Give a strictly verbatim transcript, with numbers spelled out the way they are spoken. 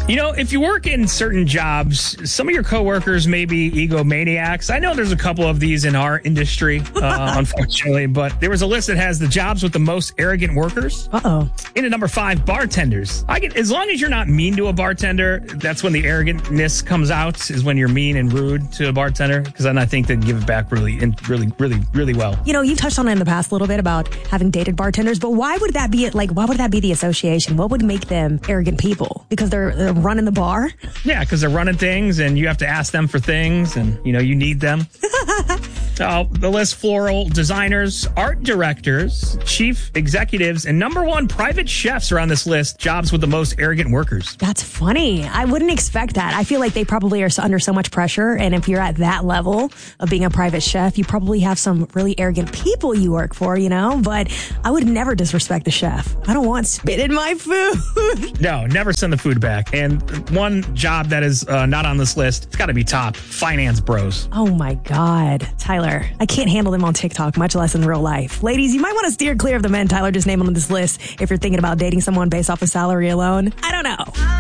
You know, if you work in certain jobs, some of your coworkers may be egomaniacs. I know there's a couple of these in our industry, uh, unfortunately, but there was a list that has the jobs with the most arrogant workers. Uh-oh. In at number five, bartenders. I get, as long as you're not mean to a bartender, that's when the arrogantness comes out, is when you're mean and rude to a bartender, because then I think they'd give it back really, really, really, really well. You know, you've touched on it in the past a little bit about having dated bartenders, but why would that be, like, why would that be the association? What would make them arrogant people? Because they're, they're running the bar? Yeah, because they're running things and you have to ask them for things and, you know, you need them. Uh, the list, floral designers, art directors, chief executives, and number one, private chefs are on this list. Jobs with the most arrogant workers. That's funny. I wouldn't expect that. I feel like they probably are under so much pressure. And if you're at that level of being a private chef, you probably have some really arrogant people you work for, you know? But I would never disrespect the chef. I don't want spit in my food. No, never send the food back. And one job that is uh, not on this list, it's got to be top, finance bros. Oh my God. Tyler, I can't handle them on TikTok, much less in real life. Ladies, you might want to steer clear of the men Tyler just named on this list if you're thinking about dating someone based off of salary alone. I don't know.